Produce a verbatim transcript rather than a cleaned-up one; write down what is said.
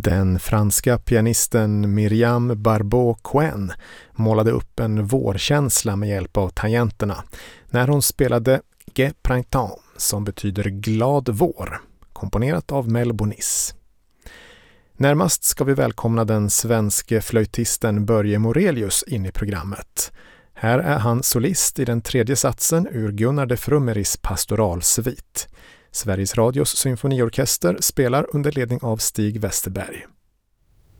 Den franska pianisten Myriam Barbeau-Cohen målade upp en vårkänsla med hjälp av tangenterna när hon spelade Gai Printemps, som betyder glad vår, komponerat av Mel Bonis. Närmast ska vi välkomna den svenske flöjtisten Börje Morelius in i programmet. Här är han solist i den tredje satsen ur Gunnar de Frummeris pastoralsvit. Sveriges Radios symfoniorkester spelar under ledning av Stig Westerberg.